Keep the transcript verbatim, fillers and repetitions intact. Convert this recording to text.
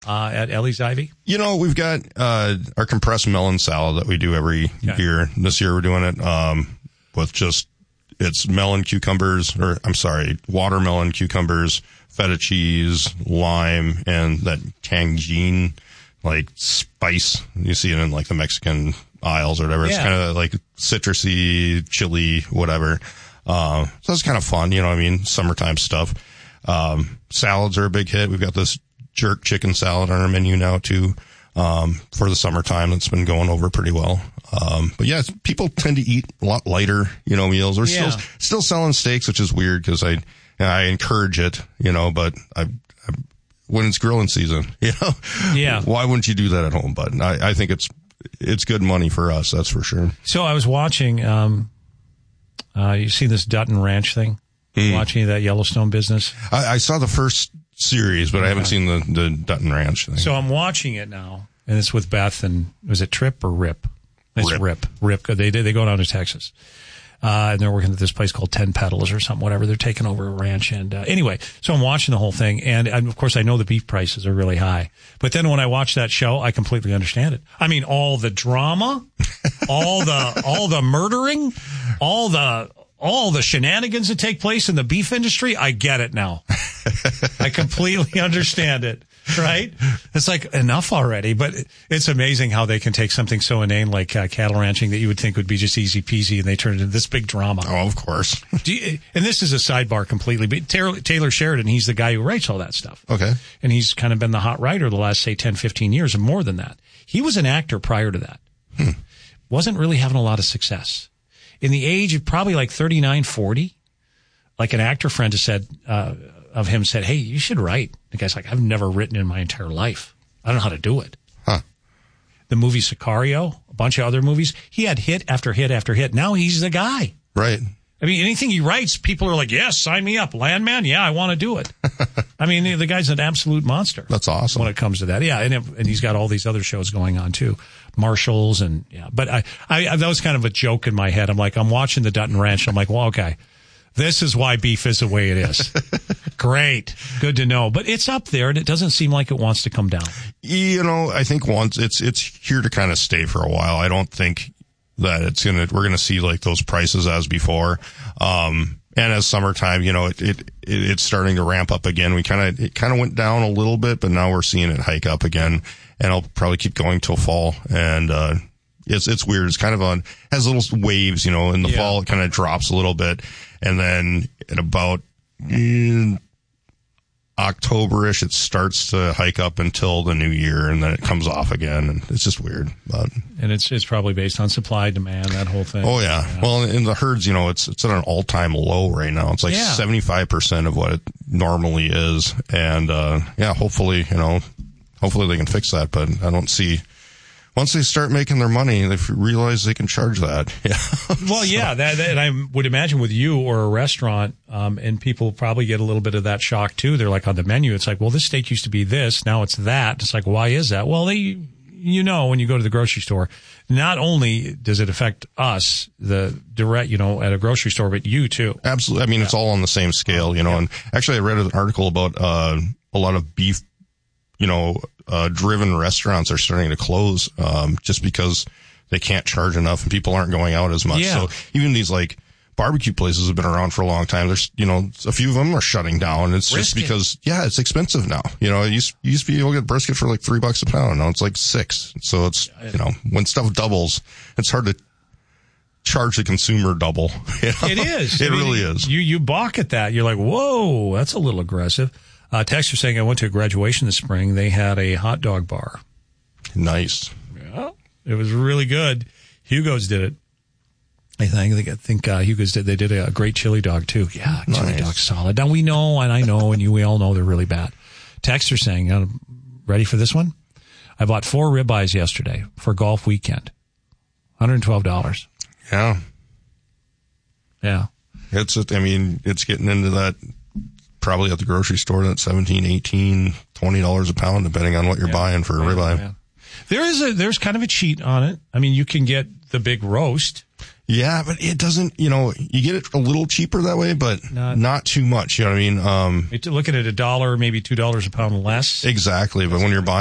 uh, at Ellie's Ivy? You know, we've got uh, our compressed melon salad that we do every Okay. year. This year we're doing it um, with just, it's melon cucumbers, or I'm sorry, watermelon cucumbers, feta cheese, lime, and that tangine, like spice. You see it in like the Mexican aisles or whatever. It's Yeah. kind of like citrusy, chili, whatever. Uh, so it's kind of fun, you know what I mean? Summertime stuff. Um, salads are a big hit. We've got this jerk chicken salad on our menu now too, um, for the summertime. That's been going over pretty well. Um, but yeah, people tend to eat a lot lighter, you know, meals. We're Yeah. still, still selling steaks, which is weird because I, I encourage it, you know, but I, I, when it's grilling season, you know, Yeah. why wouldn't you do that at home? But I, I think it's, it's good money for us. That's for sure. So I was watching, um, uh, you see this Dutton Ranch thing? Mm. Watching that Yellowstone business? I, I saw the first series, but I haven't seen the, the Dutton Ranch thing. So I'm watching it now, and it's with Beth, and was it Trip or Rip? It's Rip. Rip. Rip. They they go down to Texas, uh, and they're working at this place called Ten Petals or something, whatever. They're taking over a ranch, and uh, anyway, so I'm watching the whole thing, and, and of course I know the beef prices are really high. But then when I watch that show, I completely understand it. I mean, all the drama, all the all the murdering, all the all the shenanigans that take place in the beef industry, I get it now. I completely understand it. Right? It's like enough already, but it's amazing how they can take something so inane like uh, cattle ranching that you would think would be just easy peasy, and they turn it into this big drama. Oh, of course. Do you, and this is a sidebar completely, but Taylor, Taylor Sheridan, he's the guy who writes all that stuff. Okay. And he's kind of been the hot writer the last, say, ten, fifteen years, and more than that. He was an actor prior to that. Hmm. Wasn't really having a lot of success. In the age of probably like thirty-nine, forty, like an actor friend has said, uh, of him said, hey, you should write. The guy's like, I've never written in my entire life. I don't know how to do it. Huh. The movie Sicario, a bunch of other movies, he had hit after hit after hit. Now he's the guy. Right. I mean, anything he writes, people are like, yes, sign me up. Landman, yeah, I want to do it. I mean, the guy's an absolute monster. That's awesome. When it comes to that. Yeah, and, it, and he's got all these other shows going on, too. Marshalls and, yeah. But I, I, that was kind of a joke in my head. I'm like, I'm watching the Dutton Ranch. I'm like, well, okay. This is why beef is the way it is. Great. Good to know. But it's up there, and it doesn't seem like it wants to come down. You know, I think once it's, it's here to kind of stay for a while. I don't think that it's going to, we're going to see like those prices as before. Um, and as summertime, you know, it, it, it it's starting to ramp up again. We kind of, it kind of went down a little bit, but now we're seeing it hike up again, and it'll probably keep going till fall. And, uh, it's, it's weird. It's kind of on, has little waves, you know, in the Yeah. fall, it kind of drops a little bit. And then at about mm, October-ish, it starts to hike up until the new year, and then it comes off again, and it's just weird. But And it's it's probably based on supply, demand, that whole thing. oh yeah, yeah. well, in the herds, you know, it's it's at an all-time low right now. It's like Yeah. seventy-five percent of what it normally is, and uh yeah, hopefully, you know, hopefully they can fix that. But I don't see. Once they start making their money, they realize they can charge that. Yeah. Well, yeah, that, that, and I would imagine with you or a restaurant, um, and people probably get a little bit of that shock too. They're like on the menu, it's like, well, this steak used to be this, now it's that. It's like, why is that? Well, they, you know, when you go to the grocery store, not only does it affect us, the direct, you know, at a grocery store, but you too. Absolutely. I mean, yeah. It's all on the same scale, you know, yeah. And actually I read an article about, uh, a lot of beef, you know, uh, driven restaurants are starting to close, um, just because they can't charge enough and people aren't going out as much. Yeah. So even these like barbecue places have been around for a long time. There's, you know, a few of them are shutting down. It's brisket. Just because, yeah, it's expensive now. You know, it used, you used to be able to get brisket for like three bucks a pound. Now it's like six. So it's, you know, when stuff doubles, it's hard to charge the consumer double. You know? It is. It I mean, really is. You, you balk at that. You're like, whoa, that's a little aggressive. Uh, Texter saying I went to a graduation this spring. They had a hot dog bar. Nice. Yeah, it was really good. Hugo's did it. I think I think uh, Hugo's did. They did a great chili dog too. Yeah, chili nice. dog's solid. Now we know, and I know, and you we all know they're really bad. Texter saying, uh, ready for this one? I bought four ribeyes yesterday for golf weekend. one hundred twelve dollars. Yeah. Yeah. It's. I mean, it's getting into that. Probably at the grocery store at seventeen, eighteen, twenty dollars a pound, depending on what you're yeah. buying for a ribeye. Yeah. There is a, there's kind of a cheat on it. I mean, you can get the big roast. Yeah, but it doesn't, you know, you get it a little cheaper that way, but not, not too much. You know what I mean? Um, look at it a dollar, maybe two dollars a pound less. Exactly. But when you're buying